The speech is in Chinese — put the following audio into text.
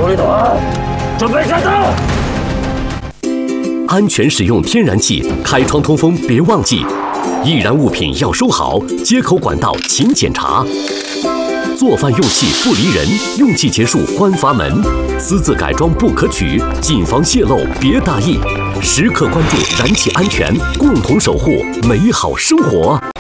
火力团，准备战斗！ 安全使用天然气，开窗通风别忘记。易燃物品要收好，接口管道勤检查。做饭用气不离人，用气结束关阀门。私自改装不可取，谨防泄漏别大意。时刻关注燃气安全，共同守护美好生活。